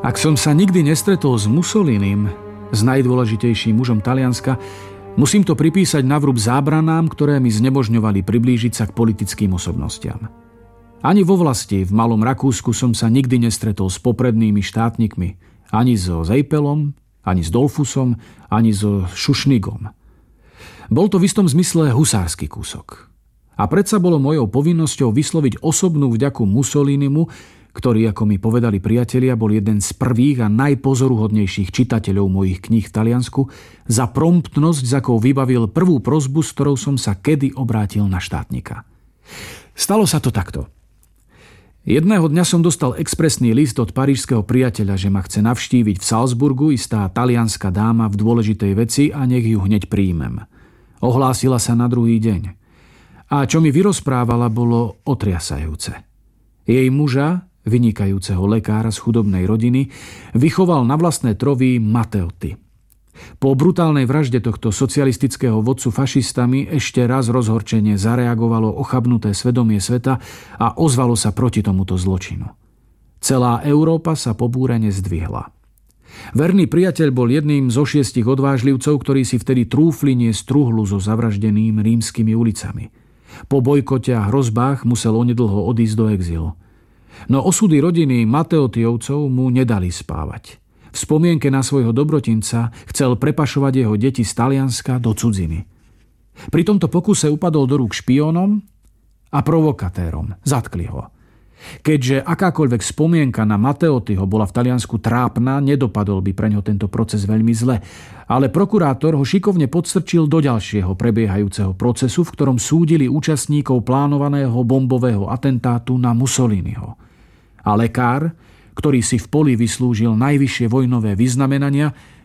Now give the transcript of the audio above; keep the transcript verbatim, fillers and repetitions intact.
Ak som sa nikdy nestretol s Mussolinim, s najdôležitejším mužom Talianska, musím to pripísať na vrúb zábranám, ktoré mi znemožňovali priblížiť sa k politickým osobnostiam. Ani vo vlasti v Malom Rakúsku som sa nikdy nestretol s poprednými štátnikmi, ani so Zeipelom, ani s Dolfusom, ani so Šušnigom. Bol to v istom zmysle husársky kúsok. A predsa bolo mojou povinnosťou vysloviť osobnú vďaku Mussolinimu, ktorý, ako mi povedali priatelia, bol jeden z prvých a najpozoruhodnejších čitateľov mojich kníh v Taliansku, za promptnosť, za akou vybavil prvú prosbu, s ktorou som sa kedy obrátil na štátnika. Stalo sa to takto. Jedného dňa som dostal expresný list od parížskeho priateľa, že ma chce navštíviť v Salzburgu istá talianská dáma v dôležitej veci a nech ju hneď príjmem. Ohlásila sa na druhý deň. A čo mi vyrozprávala, bolo otriasajúce. Jej muža, vynikajúceho lekára z chudobnej rodiny, vychoval na vlastné trovy Matteotti. Po brutálnej vražde tohto socialistického vodcu fašistami ešte raz rozhorčene zareagovalo ochabnuté svedomie sveta a ozvalo sa proti tomuto zločinu. Celá Európa sa pobúrene zdvihla. Verný priateľ bol jedným zo šiestich odvážlivcov, ktorí si vtedy trúfli niesť truhlu so zavraždeným rímskymi ulicami. Po bojkote a hrozbách musel onedlho odísť do exilu. No osudy rodiny Matteottiovcov mu nedali spávať. V spomienke na svojho dobrotinca chcel prepašovať jeho deti z Talianska do cudziny. Pri tomto pokuse upadol do rúk špiónom a provokatérom. Zatkli ho. Keďže akákoľvek spomienka na Matteottiho bola v Taliansku trápna, nedopadol by pre ňo tento proces veľmi zle. Ale prokurátor ho šikovne podstrčil do ďalšieho prebiehajúceho procesu, v ktorom súdili účastníkov plánovaného bombového atentátu na Mussoliniho. A lekár, ktorý si v poli vyslúžil najvyššie vojnové vyznamenania,